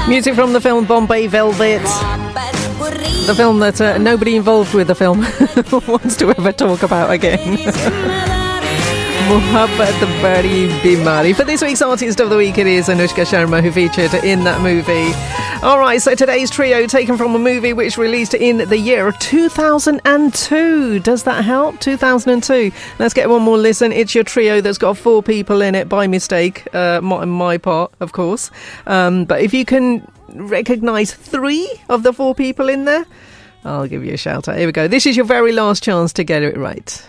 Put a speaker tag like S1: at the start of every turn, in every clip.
S1: Music from the film Bombay Velvet. The film that nobody involved with the film wants to ever talk about again. Mohabbat Badi Bimari. For this week's Artist of the Week, it is Anushka Sharma who featured in that movie. Alright, so today's trio taken from a movie which released in the year 2002. Does that help? 2002. Let's get one more listen. It's your trio that's got 4 people in it by mistake. My part, of course. But if you can recognise 3 of the 4 people in there, I'll give you a shout out. Here we go. This is your very last chance to get it right.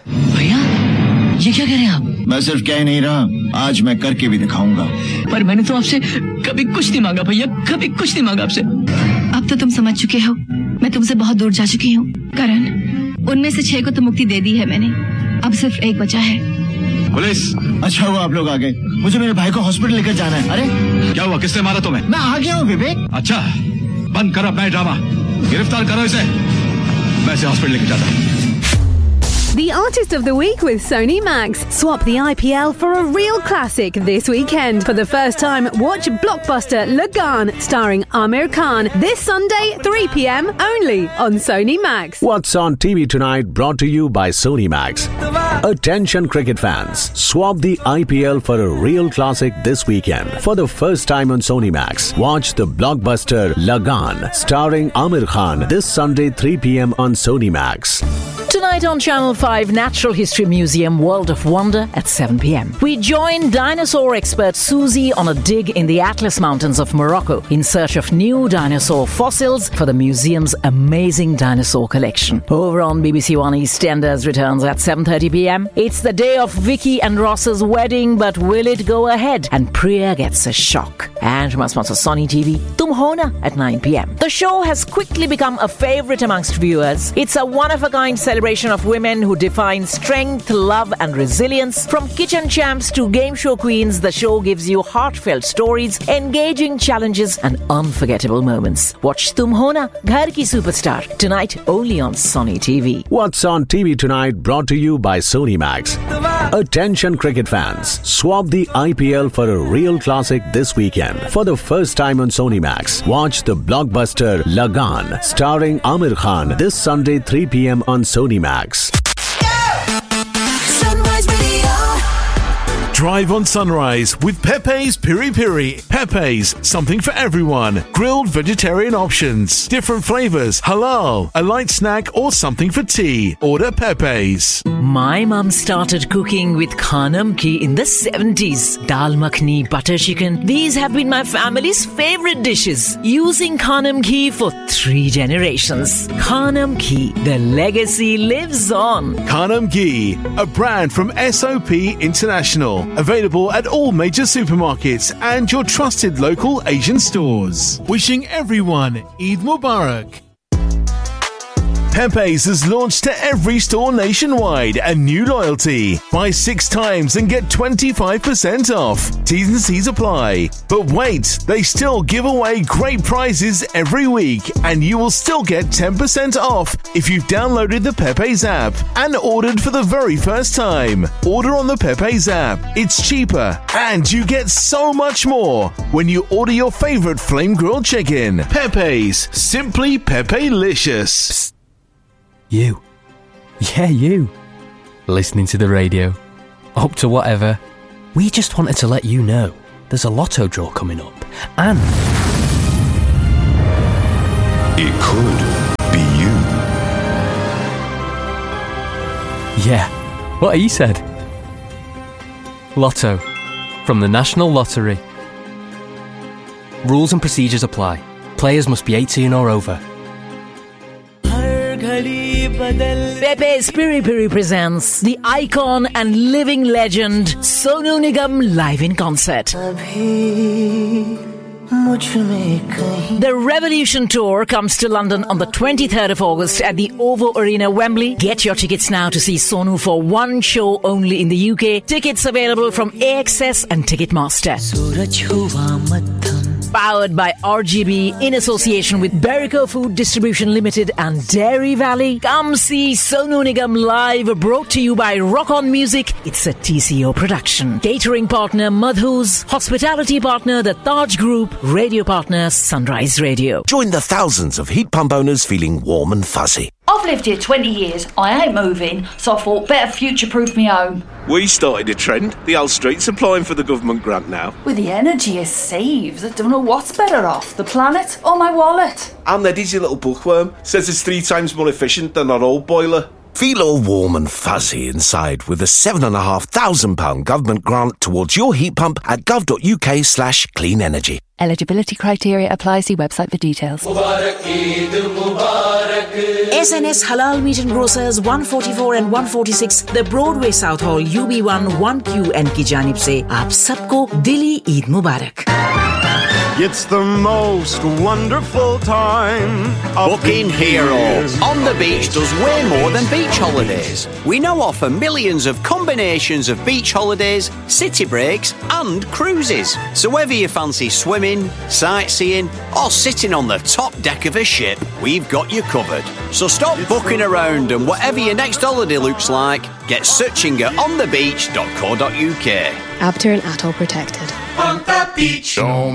S2: ये क्या कह रहे हैं आप?
S3: मैं सिर्फ कह नहीं रहा, आज मैं करके भी दिखाऊंगा।
S2: पर मैंने तो आपसे कभी कुछ नहीं मांगा भैया, कभी कुछ नहीं मांगा आपसे।
S4: अब तो तुम समझ चुके हो, मैं तुमसे बहुत दूर जा चुकी हूँ। करण, उनमें से 6 को तो मुक्ति दे दी है मैंने, अब सिर्फ 1 बचा है।
S3: पुलिस, अच्छा हुआ आप लोग आ गए। मुझे मेरे भाई को हॉस्पिटल लेकर जाना है। अरे
S5: क्या हुआ, किसने मारा तुम्हें?
S3: मैं आ गया हूँ विवेक।
S5: अच्छा, बंद करो अपना ड्रामा, गिरफ्तार करो इसे। मैं इसे हॉस्पिटल लेकर जाता हूँ।
S6: The Artist of the Week with Sony Max. Swap the IPL for a real classic this weekend. For the first time, watch blockbuster Lagan starring Amir Khan this Sunday 3 p.m. only on Sony Max.
S7: What's on TV tonight brought to you by Sony Max. Attention cricket fans, swap the IPL for a real classic this weekend. For the first time on Sony Max, watch the blockbuster Lagan starring Amir Khan this Sunday 3 p.m. on Sony Max.
S8: Tonight on Channel 5, Natural History Museum World of Wonder at 7 p.m. We join dinosaur expert Susie on a dig in the Atlas Mountains of Morocco in search of new dinosaur fossils for the museum's amazing dinosaur collection. Over on BBC One, EastEnders returns at 7:30 p.m. It's the day of Vicky and Ross's wedding, but will it go ahead? And Priya gets a shock. And from our sponsor Sony TV, Tum Ho Na at 9 p.m. The show has quickly become a favourite amongst viewers. It's a one-of-a-kind celebration of women who define strength, love and resilience. From kitchen champs to game show queens, the show gives you heartfelt stories, engaging challenges and unforgettable moments. Watch Tum Ho Na, Ghar Ki Superstar, tonight only on Sony TV.
S7: What's on TV tonight brought to you by Sony Max. Attention cricket fans, swap the IPL for a real classic this weekend. For the first time on Sony Max, watch the blockbuster Lagan starring Amir Khan this Sunday 3 p.m. on Sony Max.
S9: Drive on Sunrise with Pepe's Piri Piri. Pepe's, something for everyone. Grilled vegetarian options, different flavors, halal, a light snack or something for tea. Order Pepe's.
S8: My mum started cooking with Khanam Ghee in the 70s. Dal makhni, butter chicken. These have been my family's favorite dishes. Using Khanam Ghee for 3 generations. Khanam Ghee, the legacy lives on.
S9: Khanam Ghee, a brand from SOP International. Available at all major supermarkets and your trusted local Asian stores. Wishing everyone Eid Mubarak. Pepe's has launched to every store nationwide a new loyalty. Buy 6 times and get 25% off. T's and C's apply. But wait, they still give away great prizes every week and you will still get 10% off if you've downloaded the Pepe's app and ordered for the very first time. Order on the Pepe's app. It's cheaper and you get so much more when you order your favorite flame grilled chicken. Pepe's, simply Pepe-licious.
S10: You. Yeah, you. Listening to the radio. Up to whatever. We just wanted to let you know there's a lotto draw coming up. And
S11: it could be you.
S10: Yeah, what he said. Lotto. From the National Lottery. Rules and procedures apply. Players must be 18 or over.
S8: Pepe's Piri Piri presents the icon and living legend Sonu Nigam live in concert. The Revolution Tour comes to London on the 23rd of August at the OVO Arena, Wembley. Get your tickets now to see Sonu for one show only in the UK. Tickets available from AXS and Ticketmaster. powered by RGB in association with Berico Food Distribution Limited and Dairy Valley. Come see Sonu Nigam live, brought to you by Rock On Music. It's a TCO production. Catering partner Madhu's, hospitality partner the Taj Group, radio partner Sunrise Radio.
S12: Join the thousands of heat pump owners feeling warm and fuzzy.
S13: I've lived here 20 years. I ain't moving, so I thought better future-proof me home.
S14: We started a trend. The whole street's applying for the government grant now.
S13: With the energy it saves, I don't know what's better off, the planet or my wallet.
S14: And Eddie's your little bookworm. Says it's 3 times more efficient than our old boiler.
S12: Feel all warm and fuzzy inside with a £7,500 government grant towards your heat pump at gov.uk/clean energy.
S15: Eligibility criteria apply. See website for details.
S16: SNS Halal Meat and Grocers 144 and 146 The Broadway South Hall UB1 1QN की जानिब से आप सबको दिली ईद मुबारक.
S17: It's the most wonderful time.
S18: Booking Hero on the beach does way more than beach holidays. We now offer millions of combinations of beach holidays, city breaks and cruises. So whether you fancy swimming, sightseeing or sitting on the top deck of a ship, we've got you covered. So stop booking around and whatever your next holiday looks like, get searching at onthebeach.co.uk.
S15: Abter and Atoll protected.
S17: On the beach.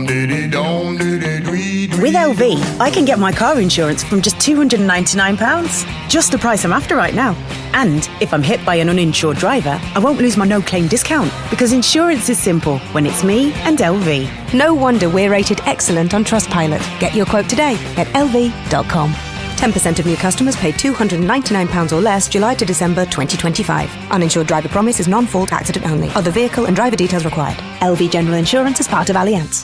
S16: With LV, I can get my car insurance from just £299. Just the price I'm after right now. And if I'm hit by an uninsured driver, I won't lose my no-claim discount because insurance is simple when it's me and LV.
S15: No wonder we're rated excellent on Trustpilot. Get your quote today at lv.com. 10% of new customers pay £299 or less July to December 2025. Uninsured driver promise is non-fault accident only. Other vehicle and driver details required. LV General Insurance is part of Allianz.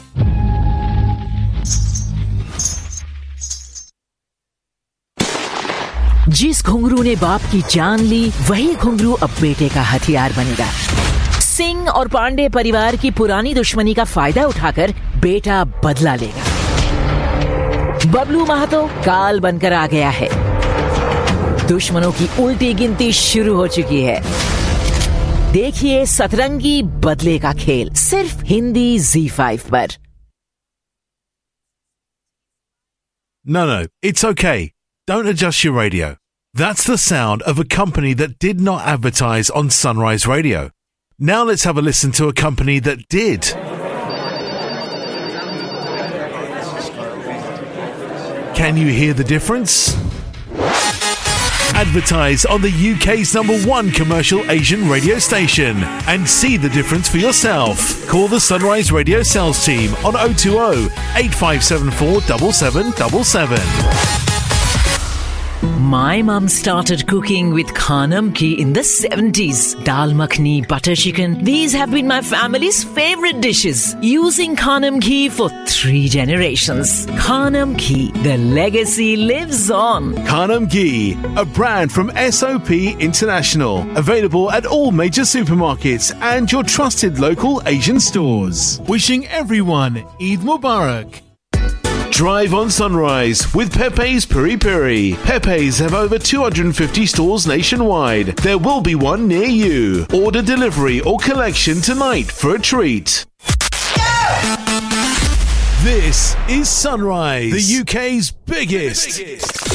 S8: जिस घुंघरू ने बाप की जान ली, वही घुंघरू अब बेटे का हथियार बनेगा. सिंह और पांडे परिवार की पुरानी दुश्मनी का फायदा उठाकर बेटा बदला लेगा. बबलू महतो काल बनकर आ गया है. दुश्मनों की उल्टी गिनती शुरू हो चुकी है. देखिए सतरंगी बदले का खेल सिर्फ हिंदी Z5 पर.
S9: No, it's okay. Don't adjust your radio. That's the sound of a company that did not advertise on Sunrise Radio. Now let's have a listen to a company that did. Can you hear the difference? Advertise on the UK's #1 commercial Asian radio station and see the difference for yourself. Call the Sunrise Radio sales team on 020 8574 7777.
S8: My mum started cooking with Khanam Ki in the 70s. Dal makhni, butter chicken. These have been my family's favorite dishes. Using Khanam Ghee for 3 generations. Khanam Ghee, the legacy lives on.
S9: Khanam Ghee, a brand from SOP International. Available at all major supermarkets and your trusted local Asian stores. Wishing everyone Eid Mubarak. Drive on Sunrise with Pepe's Piri Piri. Pepe's have over 250 stores nationwide. There will be one near you. Order delivery or collection tonight for a treat. This is Sunrise, the UK's biggest